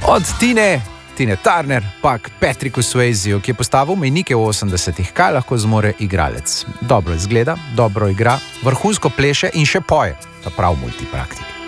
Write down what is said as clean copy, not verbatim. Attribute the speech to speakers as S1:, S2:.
S1: Od Tine Turner pa k Patricku Swayziju, ki je postavil mejnike v 80-ih, kaj lahko zmore igralec. Dobro izgleda, dobro igra, vrhunsko pleše in še poje, ta prav multipraktik.